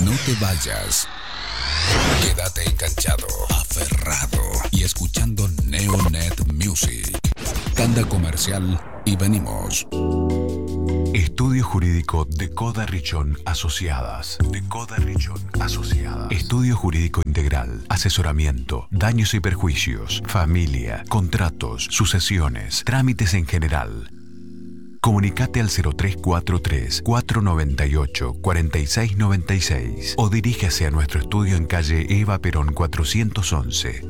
No te vayas. Quédate enganchado, aferrado y escuchando Neonet Music. Tanda comercial y venimos. Estudio Jurídico Decoda Richón Asociadas. Decoda Richón Asociadas. Estudio Jurídico Integral. Asesoramiento, daños y perjuicios, familia, contratos, sucesiones, trámites en general. Comunicate al 0343-498-4696 o diríjase a nuestro estudio en calle Eva Perón 411.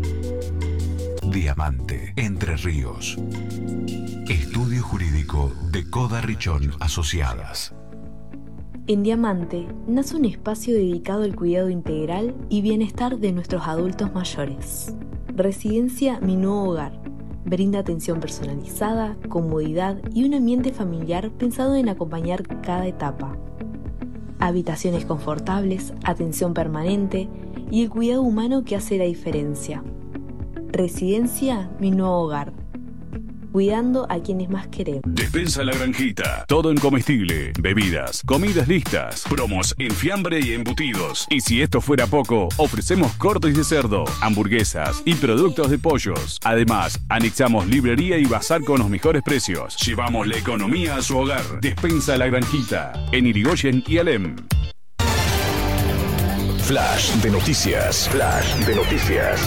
Diamante, Entre Ríos. Estudio Jurídico Decoda Richón Asociadas. En Diamante nace un espacio dedicado al cuidado integral y bienestar de nuestros adultos mayores. Residencia Mi Nuevo Hogar. Brinda atención personalizada, comodidad y un ambiente familiar pensado en acompañar cada etapa. Habitaciones confortables, atención permanente y el cuidado humano que hace la diferencia. Residencia Mi Nuevo Hogar. Cuidando a quienes más queremos. Despensa La Granjita. Todo en comestible, bebidas, comidas listas, promos en fiambre y embutidos. Y si esto fuera poco, ofrecemos cortes de cerdo, hamburguesas y productos de pollos. Además, anexamos librería y bazar con los mejores precios. Llevamos la economía a su hogar. Despensa La Granjita. En Irigoyen y Alem. Flash de noticias. Flash de noticias.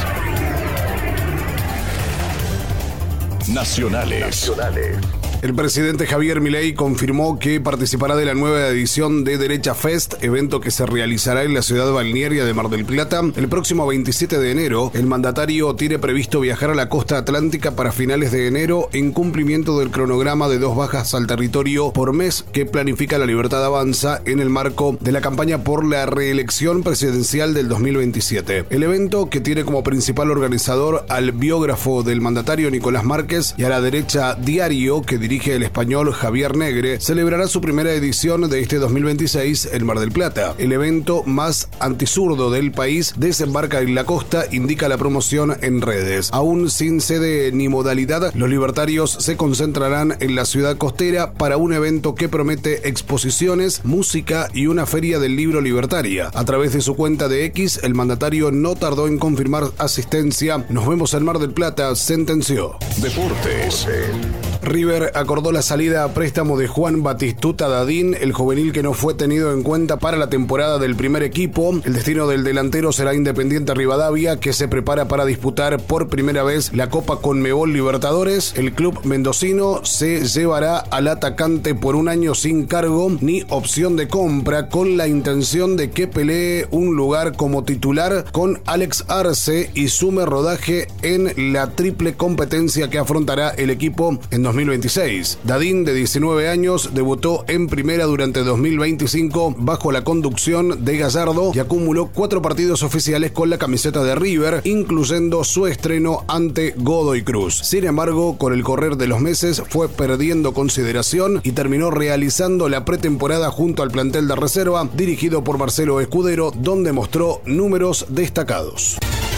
Nacionales. El presidente Javier Milei confirmó que participará de la nueva edición de Derecha Fest, evento que se realizará en la ciudad balnearia de Mar del Plata. El próximo 27 de enero, el mandatario tiene previsto viajar a la costa atlántica para finales de enero en cumplimiento del cronograma de 2 bajas al territorio por mes que planifica La Libertad Avanza en el marco de la campaña por la reelección presidencial del 2027. El evento, que tiene como principal organizador al biógrafo del mandatario Nicolás Márquez y a la derecha Diario, que dirige el español Javier Negre, celebrará su primera edición de este 2026 en Mar del Plata. El evento más antizurdo del país desembarca en la costa, indica la promoción en redes. Aún sin sede ni modalidad, los libertarios se concentrarán en la ciudad costera para un evento que promete exposiciones, música y una feria del libro libertaria. A través de su cuenta de X, el mandatario no tardó en confirmar asistencia. Nos vemos en Mar del Plata, sentenció. Deportes. River acordó la salida a préstamo de Juan Batistuta Dadín, el juvenil que no fue tenido en cuenta para la temporada del primer equipo. El destino del delantero será Independiente Rivadavia, que se prepara para disputar por primera vez la Copa Conmebol Libertadores. El club mendocino se llevará al atacante por un año sin cargo ni opción de compra, con la intención de que pelee un lugar como titular con Alex Arce y sume rodaje en la triple competencia que afrontará el equipo en 2026. Dadín, de 19 años, debutó en primera durante 2025 bajo la conducción de Gallardo y acumuló 4 partidos oficiales con la camiseta de River, incluyendo su estreno ante Godoy Cruz. Sin embargo, con el correr de los meses fue perdiendo consideración y terminó realizando la pretemporada junto al plantel de reserva dirigido por Marcelo Escudero, donde mostró números destacados.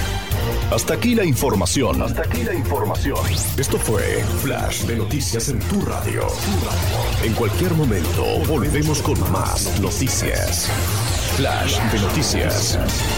Hasta aquí la información. Esto fue Flash de Noticias en tu radio. En cualquier momento volvemos con más noticias. Flash de Noticias.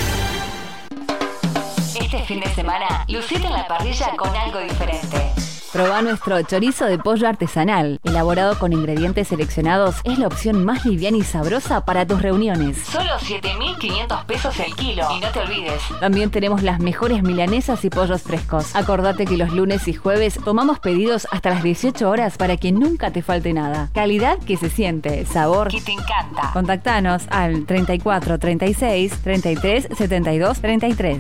Este fin de semana, lucete en la parrilla con algo diferente. Probá nuestro chorizo de pollo artesanal, elaborado con ingredientes seleccionados. Es la opción más liviana y sabrosa para tus reuniones. Solo 7.500 pesos el kilo. Y no te olvides, También tenemos las mejores milanesas y pollos frescos. Acordate que los lunes y jueves tomamos pedidos hasta las 18 horas para que nunca te falte nada. Calidad que se siente, sabor que te encanta. Contactanos al 34 36 33 72 33.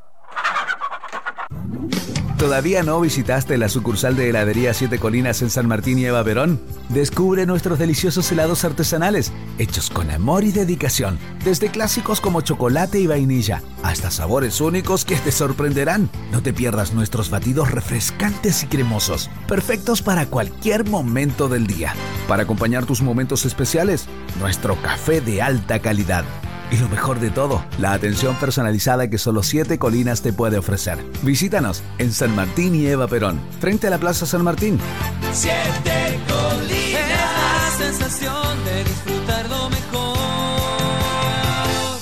¿Todavía no visitaste la sucursal de Heladería Siete Colinas en San Martín y Eva Perón? Descubre nuestros deliciosos helados artesanales, hechos con amor y dedicación, desde clásicos como chocolate y vainilla, hasta sabores únicos que te sorprenderán. No te pierdas nuestros batidos refrescantes y cremosos, perfectos para cualquier momento del día. Para acompañar tus momentos especiales, nuestro café de alta calidad. Y lo mejor de todo, la atención personalizada que solo Siete Colinas te puede ofrecer. Visítanos en San Martín y Eva Perón, frente a la Plaza San Martín. Siete Colinas, la sensación de disfrutar lo mejor.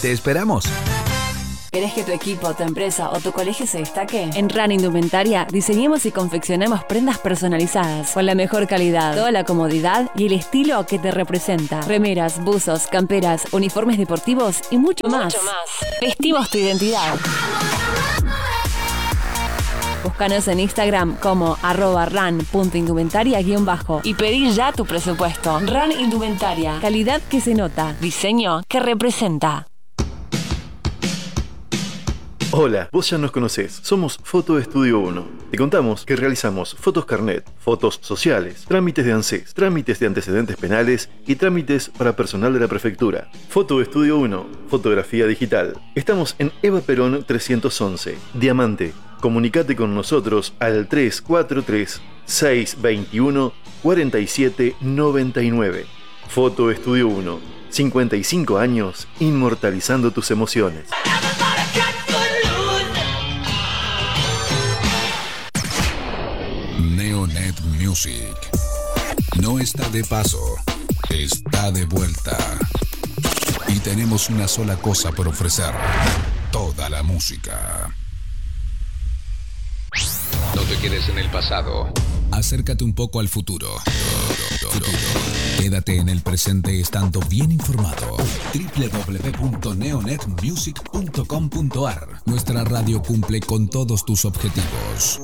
Te esperamos. ¿Querés que tu equipo, tu empresa o tu colegio se destaque? En RAN Indumentaria diseñamos y confeccionamos prendas personalizadas con la mejor calidad, toda la comodidad y el estilo que te representa. Remeras, buzos, camperas, uniformes deportivos y mucho más. Vestimos tu identidad. Búscanos en Instagram como @ran.indumentaria_ y pedí ya tu presupuesto. RAN Indumentaria. Calidad que se nota. Diseño que representa. Hola, vos ya nos conocés. Somos Foto Estudio 1. Te contamos que realizamos fotos carnet, fotos sociales, trámites de ANSES, trámites de antecedentes penales y trámites para personal de la prefectura. Foto Estudio 1, fotografía digital. Estamos en Eva Perón 311, Diamante. Comunicate con nosotros al 343-621-4799. Foto Estudio 1, 55 años inmortalizando tus emociones. Neonet Music no está de paso, está de vuelta. Y tenemos una sola cosa por ofrecer: toda la música. No te quedes en el pasado. Acércate un poco al futuro. Quédate en el presente estando bien informado. www.neonetmusic.com.ar. Nuestra radio cumple con todos tus objetivos.